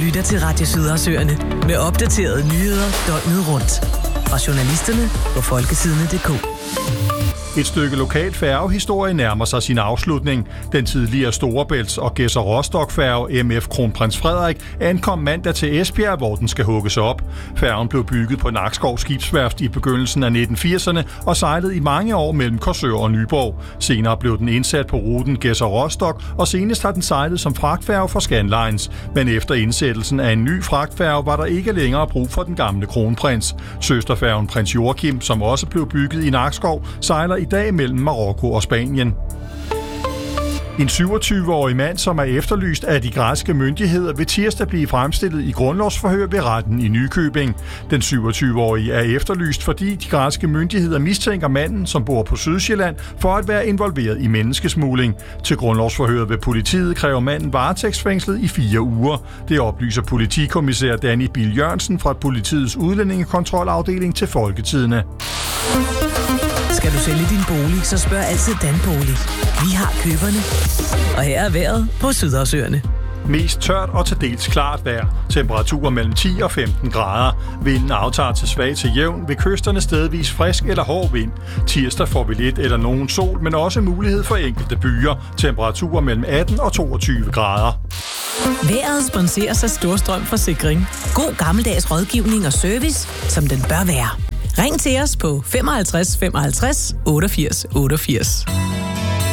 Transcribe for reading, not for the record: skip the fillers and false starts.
lytter til Radio Sydersøerne med opdaterede nyheder døgnet rundt. Fra journalisterne på folkesidene.dk. Et stykke lokal færgehistorie nærmer sig sin afslutning. Den tidligere Storebælts- og Gedser-Rostock-færge MF Kronprins Frederik ankom mandag til Esbjerg, hvor den skal hugges op. Færgen blev bygget på Nakskov Skibsværft i begyndelsen af 1980'erne og sejlede i mange år mellem Korsør og Nyborg. Senere blev den indsat på ruten Gedser-Rostock, og senest har den sejlet som fragtfærge for Scandlines. Men efter indsættelsen af en ny fragtfærge var der ikke længere brug for den gamle kronprins. Søsterfærgen Prins Joachim, som også blev bygget i Nakskov, sejler i dag mellem Marokko og Spanien. En 27-årig mand, som er efterlyst af de græske myndigheder, vil tirsdag blive fremstillet i grundlovsforhør ved retten i Nykøbing. Den 27-årige er efterlyst, fordi de græske myndigheder mistænker manden, som bor på Sydsjælland, for at være involveret i menneskesmugling. Til grundlovsforhøret vil politiet kræve manden varetægtsfængslet i 4 uger. Det oplyser politikommissær Danny Bill Jørgensen fra politiets udlændingekontrolafdeling til Folketidene. Skal du sælge din bolig, så spørg altid Danbolig. Vi har køberne. Og her er vejret på Sydersøerne. Mest tørt og til dels klart vejr. Temperaturer mellem 10 og 15 grader. Vinden aftager til svag til jævn. Ved kysterne stedvis frisk eller hård vind. Tirsdag får vi lidt eller nogen sol, men også mulighed for enkelte byer. Temperaturer mellem 18 og 22 grader. Vejret sponseres af Storstrøm Forsikring. God gammeldags rådgivning og service, som den bør være. Ring til os på 55 55 88 88.